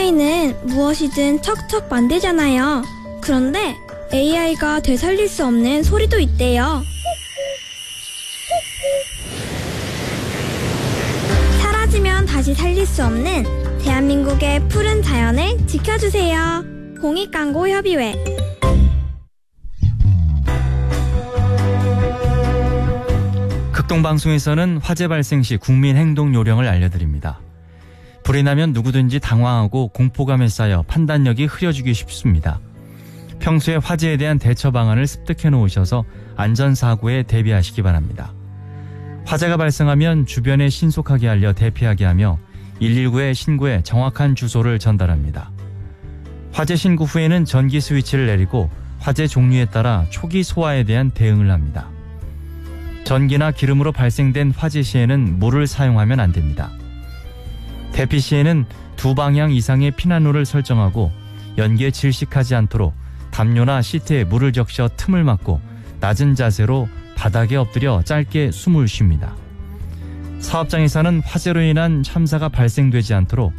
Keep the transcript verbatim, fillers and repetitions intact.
에이아이는 무엇이든 척척 만들잖아요. 그런데 에이아이가 되살릴 수 없는 소리도 있대요. 사라지면 다시 살릴 수 없는 대한민국의 푸른 자연을 지켜주세요. 공익광고협의회. 극동방송에서는 화재 발생 시 국민 행동 요령을 알려드립니다. 불이 나면 누구든지 당황하고 공포감에 쌓여 판단력이 흐려지기 쉽습니다. 평소에 화재에 대한 대처 방안을 습득해 놓으셔서 안전사고에 대비하시기 바랍니다. 화재가 발생하면 주변에 신속하게 알려 대피하게 하며 일일구에 신고해 정확한 주소를 전달합니다. 화재 신고 후에는 전기 스위치를 내리고 화재 종류에 따라 초기 소화에 대한 대응을 합니다. 전기나 기름으로 발생된 화재 시에는 물을 사용하면 안 됩니다. 대피 시에는 두 방향 이상의 피난로를 설정하고 연기에 질식하지 않도록 담요나 시트에 물을 적셔 틈을 막고 낮은 자세로 바닥에 엎드려 짧게 숨을 쉽니다. 사업장에서는 화재로 인한 참사가 발생되지 않도록